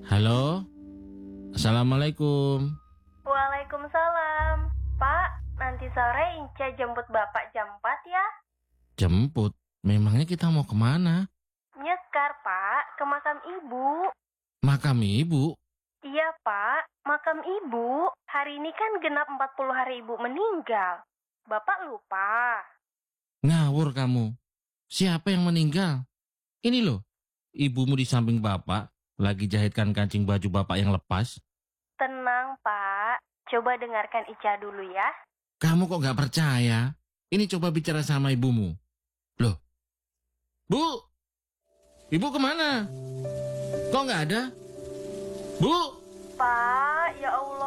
Halo, Assalamualaikum. Waalaikumsalam. Pak, nanti sore Inca jemput Bapak jam 4 ya. Jemput? Memangnya kita mau kemana? Nyekar, Pak, ke makam Ibu. Makam ibu? Iya, Pak, makam Ibu. Hari ini kan genap 40 hari Ibu meninggal. Bapak lupa. Ngawur kamu. Siapa yang meninggal? Ini loh, ibumu di samping bapak, lagi jahitkan kancing baju bapak yang lepas. Tenang, Pak. Coba dengarkan Ica dulu ya. Kamu kok gak percaya? Ini coba bicara sama ibumu. Loh, Bu, ibu kemana? Kok gak ada? Bu? Pak, ya Allah.